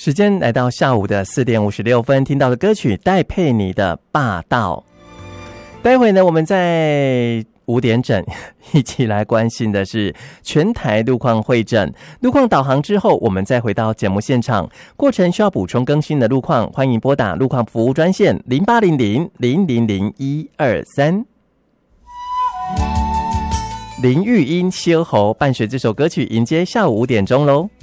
时间来到下午的4点56分，听到的歌曲戴佩妮的《霸道》。待会呢，我们在5点整一起来关心的是全台路况会诊。路况导航之后，我们再回到节目现场。过程需要补充更新的路况，欢迎拨打路况服务专线0800-000-123。林玉英、西欧侯伴随这首歌曲迎接下午5点钟喽。